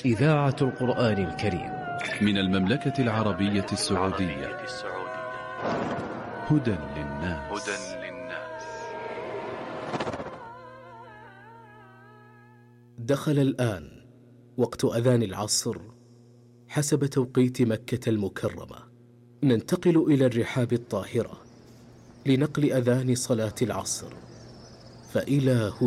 إذاعة القرآن الكريم من المملكة العربية السعودية. هدى للناس. دخل الآن وقت أذان العصر حسب توقيت مكة المكرمة. ننتقل إلى الرحاب الطاهرة لنقل أذان صلاة العصر، فإلى